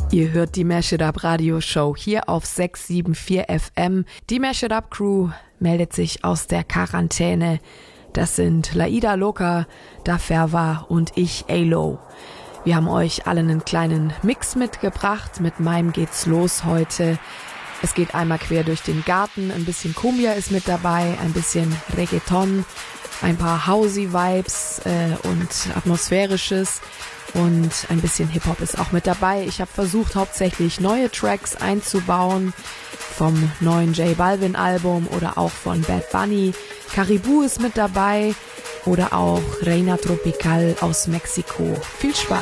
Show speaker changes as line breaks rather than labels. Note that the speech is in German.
Ihr hört die Mash It Up Radio Show hier auf 674 FM. Die Mash It Up Crew meldet sich aus der Quarantäne. Das sind Laida Loca, Daferva und ich, Alo. Wir haben euch alle einen kleinen Mix mitgebracht. Mit meinem geht's los heute. Es geht einmal quer durch den Garten. Ein bisschen Cumbia ist mit dabei, ein bisschen Reggaeton, ein paar Housey-Vibes und Atmosphärisches. Und ein bisschen Hip-Hop ist auch mit dabei. Ich habe versucht, hauptsächlich neue Tracks einzubauen. Vom neuen J Balvin Album oder auch von Bad Bunny. Caribou ist mit dabei. Oder auch Reina Tropical aus Mexiko. Viel Spaß!